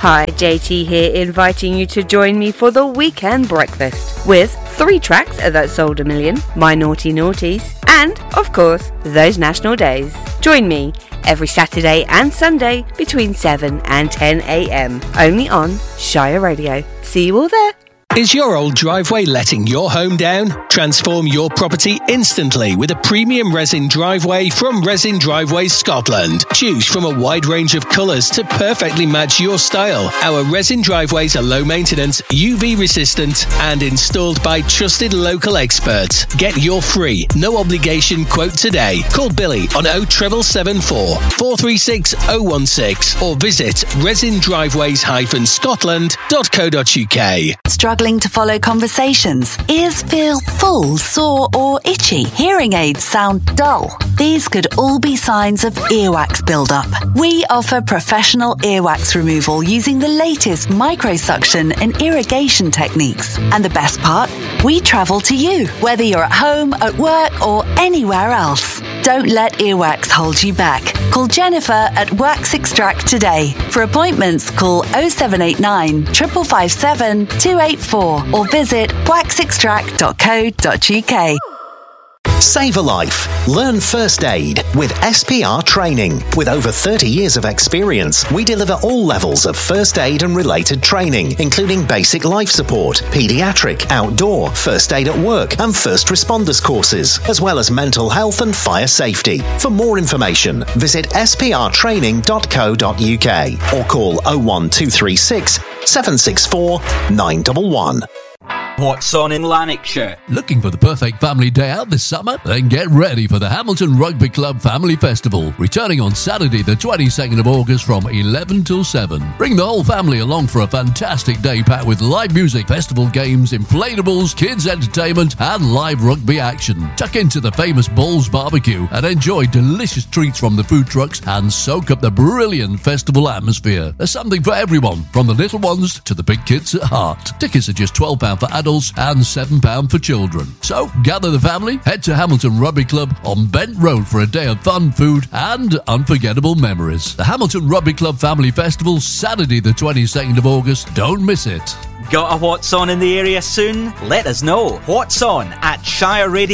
Hi, JT here, inviting you to join me for the weekend breakfast with 3 tracks that sold 1 million, my naughty naughties, and, of course, those national days. Join me every Saturday and Sunday between 7 and 10 a.m. only on Shire Radio. See you all there. Is your old driveway letting your home down? Transform your property instantly with a premium resin driveway from Resin Driveways Scotland. Choose from a wide range of colours to perfectly match your style. Our resin driveways are low maintenance, UV resistant and installed by trusted local experts. Get your free, no obligation quote today. Call Billy on 07774 436 016 or visit resindriveways-scotland.co.uk. Struggling to follow conversations? Ears feel full, sore or itchy? Hearing aids sound dull? These could all be signs of earwax buildup. We offer professional earwax removal using the latest microsuction and irrigation techniques. And the best part? We travel to you, whether you're at home, at work or anywhere else. Don't let earwax hold you back. Call Jennifer at Wax Extract today. For appointments, call 0789 557 284 or visit waxextract.co.uk. Save a life. Learn first aid with SPR Training. With over 30 years of experience, we deliver all levels of first aid and related training, including basic life support, paediatric, outdoor, first aid at work, and first responders courses, as well as mental health and fire safety. For more information, visit sprtraining.co.uk or call 01236 764 911. What's on in Lanarkshire? Looking for the perfect family day out this summer? Then get ready for the Hamilton Rugby Club Family Festival, returning on Saturday the 22nd of August from 11 till 7. Bring the whole family along for a fantastic day packed with live music, festival games, inflatables, kids entertainment and live rugby action. Tuck into the famous Balls Barbecue and enjoy delicious treats from the food trucks and soak up the brilliant festival atmosphere. There's something for everyone, from the little ones to the big kids at heart. Tickets are just £12 for adults and £7 for children. So gather the family, head to Hamilton Rugby Club on Bent Road for a day of fun, food and unforgettable memories. The Hamilton Rugby Club Family Festival, Saturday the 22nd of August. Don't miss it. Got a What's On in the area soon? Let us know. What's On at Shire Radio.